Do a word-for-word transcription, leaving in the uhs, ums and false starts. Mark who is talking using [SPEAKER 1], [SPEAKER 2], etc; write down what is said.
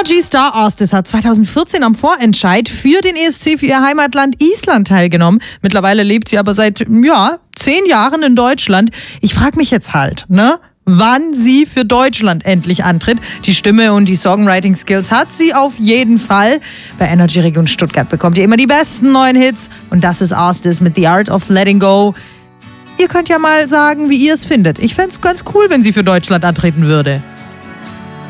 [SPEAKER 1] Energy-Star Astis hat zweitausendvierzehn am Vorentscheid für den E S C für ihr Heimatland Island teilgenommen. Mittlerweile lebt sie aber seit, ja, zehn Jahren in Deutschland. Ich frage mich jetzt halt, ne? wann sie für Deutschland endlich antritt. Die Stimme und die Songwriting-Skills hat sie auf jeden Fall. Bei Energy Region Stuttgart bekommt ihr immer die besten neuen Hits. Und das ist Astis mit The Art of Letting Go. Ihr könnt ja mal sagen, wie ihr es findet. Ich fände es ganz cool, wenn sie für Deutschland antreten würde.